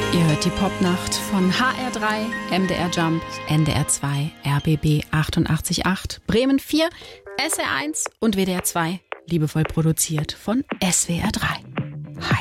Ihr hört die Popnacht von HR3, MDR Jump, NDR 2, RBB 88.8, Bremen 4, SR1 und WDR 2, liebevoll produziert von SWR 3.